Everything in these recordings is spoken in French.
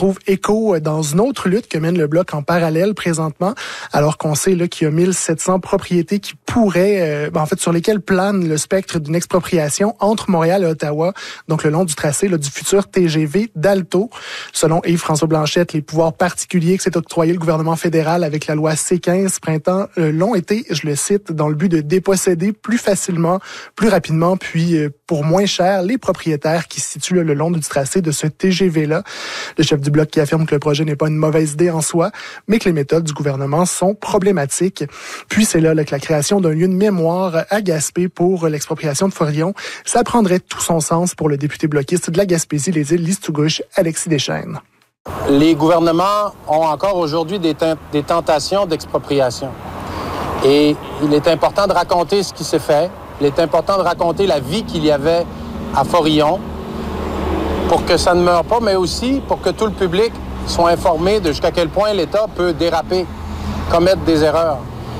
trouve écho dans une autre lutte que mène le Bloc en parallèle présentement, alors qu'on sait là qu'il y a 1700 propriétés qui pourraient, sur lesquelles plane le spectre d'une expropriation entre Montréal et Ottawa, donc le long du tracé là, du futur TGV d'Alto. Selon Yves-François Blanchette, les pouvoirs particuliers que s'est octroyé le gouvernement fédéral avec la loi C-15 printemps l'ont été, je le cite, dans le but de déposséder plus facilement, plus rapidement, puis pour moins cher, les propriétaires qui se situent là, le long du tracé de ce TGV-là. Le chef du Bloc qui affirme que le projet n'est pas une mauvaise idée en soi, mais que les méthodes du gouvernement sont problématiques. Puis c'est là que la création d'un lieu de mémoire à Gaspé pour l'expropriation de Forillon, ça prendrait tout son sens pour le député bloquiste de la Gaspésie, les îles Listougouche, Alexis Deschênes. Les gouvernements ont encore aujourd'hui des tentations d'expropriation. Et il est important de raconter ce qui s'est fait. Il est important de raconter la vie qu'il y avait à Forillon pour que ça ne meure pas, mais aussi pour que tout le public soit informé de jusqu'à quel point l'État peut déraper, commettre des erreurs.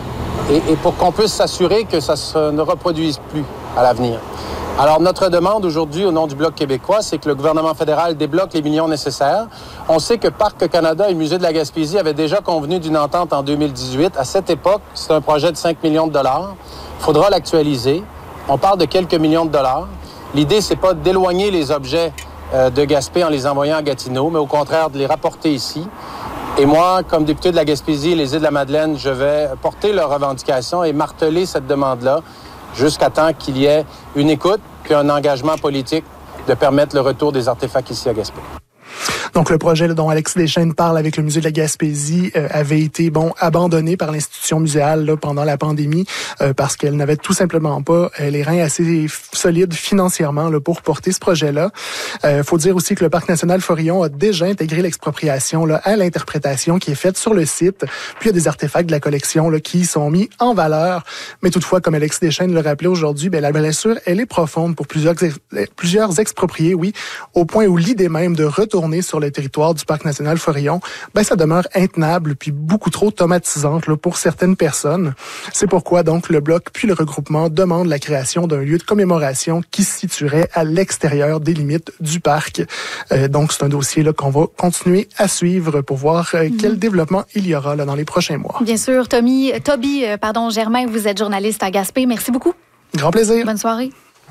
Et pour qu'on puisse s'assurer que ça ne reproduise plus à l'avenir. Alors, notre demande aujourd'hui au nom du Bloc québécois, c'est que le gouvernement fédéral débloque les millions nécessaires. On sait que Parc Canada et le Musée de la Gaspésie avaient déjà convenu d'une entente en 2018. À cette époque, c'est un projet de 5 millions de dollars. Il faudra l'actualiser. On parle de quelques millions de dollars. L'idée, c'est pas d'éloigner les objets de Gaspé en les envoyant à Gatineau, mais au contraire de les rapporter ici. Et moi, comme député de la Gaspésie et les Îles-de-la-Madeleine, je vais porter leurs revendications et marteler cette demande-là jusqu'à temps qu'il y ait une écoute puis un engagement politique de permettre le retour des artefacts ici à Gaspé. Donc, le projet dont Alexis Deschênes parle avec le Musée de la Gaspésie avait été abandonné par l'institution muséale là, pendant la pandémie parce qu'elle n'avait tout simplement pas les reins assez solides financièrement là, pour porter ce projet-là. Faut dire aussi que le Parc national Forillon a déjà intégré l'expropriation là, à l'interprétation qui est faite sur le site. Puis, il y a des artefacts de la collection là, qui sont mis en valeur. Mais toutefois, comme Alexis Deschênes le rappelait aujourd'hui, la blessure, elle est profonde pour plusieurs expropriés, oui, au point où l'idée même de retourner sur le territoire du Parc national Forillon, ça demeure intenable puis beaucoup trop traumatisante là, pour certaines personnes. C'est pourquoi donc le Bloc puis le regroupement demandent la création d'un lieu de commémoration qui se situerait à l'extérieur des limites du parc. Donc c'est un dossier là qu'on va continuer à suivre pour voir quel développement il y aura là dans les prochains mois. Bien sûr, Toby Germain, vous êtes journaliste à Gaspé. Merci beaucoup. Grand plaisir. Bonne soirée.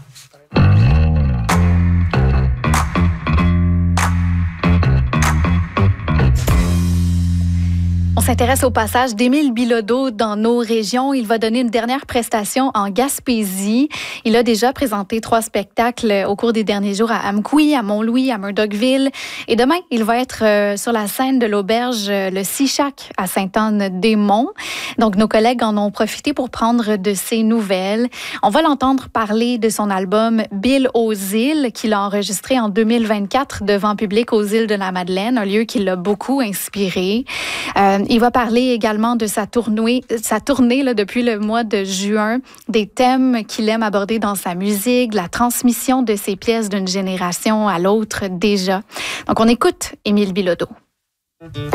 On s'intéresse au passage d'Émile Bilodeau dans nos régions. Il va donner une dernière prestation en Gaspésie. Il a déjà présenté 3 spectacles au cours des derniers jours à Amqui, à Mont-Louis, à Murdochville. Et demain, il va être sur la scène de l'auberge Le Sichac à Sainte-Anne-des-Monts. Donc, nos collègues en ont profité pour prendre de ses nouvelles. On va l'entendre parler de son album Bill aux îles, qu'il a enregistré en 2024 devant public aux îles de la Madeleine, un lieu qui l'a beaucoup inspiré. Il va parler également de sa tournée là, depuis le mois de juin, des thèmes qu'il aime aborder dans sa musique, la transmission de ses pièces d'une génération à l'autre déjà. Donc, on écoute Émile Bilodeau.